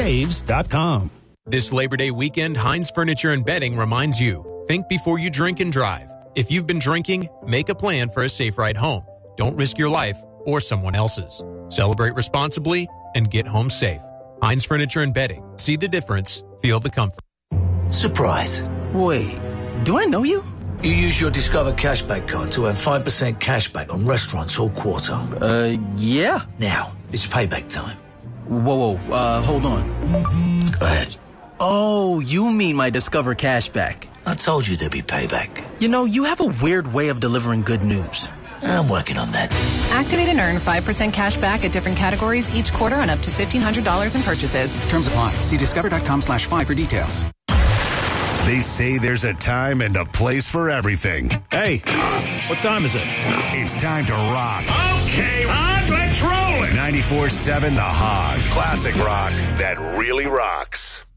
saves.com. This Labor Day weekend, Heinz Furniture and Bedding reminds you, think before you drink and drive. If you've been drinking, make a plan for a safe ride home. Don't risk your life or someone else's. Celebrate responsibly and get home safe. Heinz Furniture and Bedding. See the difference. Feel the comfort. Surprise. Wait, do I know you? You use your Discover Cashback card to earn 5% cashback on restaurants all quarter. Yeah. Now, it's payback time. Whoa, hold on. Go ahead. Oh, you mean my Discover Cashback. I told you there'd be payback. You know, you have a weird way of delivering good news. I'm working on that. Activate and earn 5% cash back at different categories each quarter on up to $1,500 in purchases. Terms apply. See discover.com/5 for details. They say there's a time and a place for everything. Hey, what time is it? It's time to rock. Okay, Hog, let's roll it. 94.7 The Hog. Classic rock that really rocks.